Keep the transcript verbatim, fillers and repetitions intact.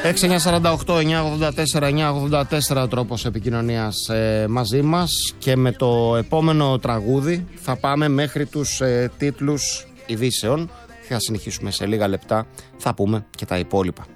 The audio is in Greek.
έξι εννιά τέσσερα οκτώ εννιά ογδόντα τέσσερα εννιά ογδόντα τέσσερα ο τρόπος επικοινωνίας ε, μαζί μας. Και με το επόμενο τραγούδι θα πάμε μέχρι τους ε, τίτλους ειδήσεων. Θα συνεχίσουμε σε λίγα λεπτά, θα πούμε και τα υπόλοιπα.